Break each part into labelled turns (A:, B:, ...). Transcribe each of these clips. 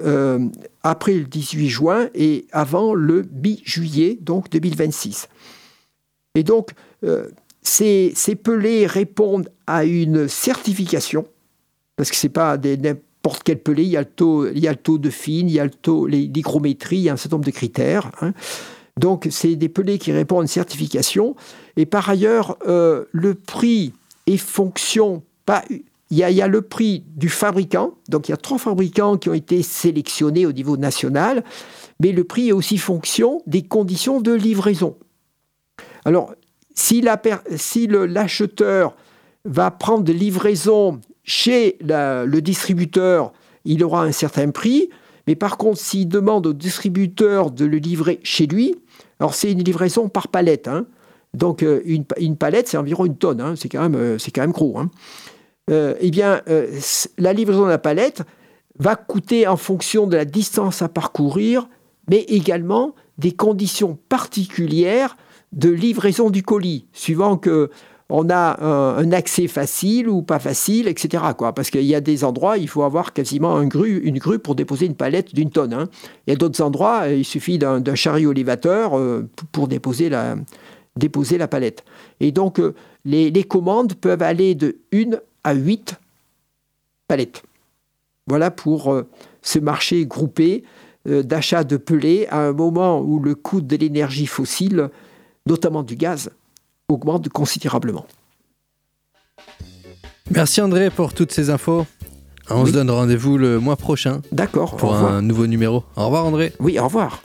A: après le 18 juin et avant le mi-juillet, donc 2026. Et donc, ces pelés répondent à une certification, parce que ce n'est pas n'importe quel pelé, il y a le taux de fine, il y a l'hygrométrie, il y a un certain nombre de critères. Donc, c'est des pelés qui répondent à une certification. Et par ailleurs, le prix est fonction... Il y a le prix du fabricant, donc il y a 3 fabricants qui ont été sélectionnés au niveau national, mais le prix est aussi fonction des conditions de livraison. Alors, si l'acheteur va prendre de livraison chez le distributeur, il aura un certain prix, mais par contre, s'il demande au distributeur de le livrer chez lui, alors c'est une livraison par palette. Donc, une palette, c'est environ 1 tonne, c'est quand même gros. La livraison de la palette va coûter en fonction de la distance à parcourir, mais également des conditions particulières de livraison du colis, suivant qu'on a un accès facile ou pas facile, etc. Parce qu'il y a des endroits, il faut avoir quasiment une grue pour déposer une palette d'1 tonne. Il y a d'autres endroits, il suffit d'un chariot élévateur pour déposer la palette. Et donc, les commandes peuvent aller de 1 à 8 palettes. Voilà pour ce marché groupé d'achat de pelés à un moment où le coût de l'énergie fossile, notamment du gaz, augmente considérablement.
B: Merci André pour toutes ces infos. On se donne rendez-vous le mois prochain.
A: D'accord.
B: Pour un nouveau numéro. Au revoir André.
A: Oui, au revoir.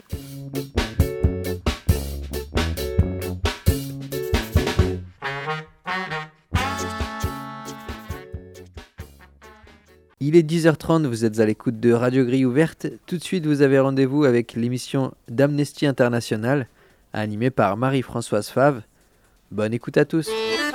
C: Il est 10h30, vous êtes à l'écoute de Radio Grille Ouverte. Tout de suite, vous avez rendez-vous avec l'émission d'Amnesty International, animée par Marie-Françoise Favre. Bonne écoute à tous.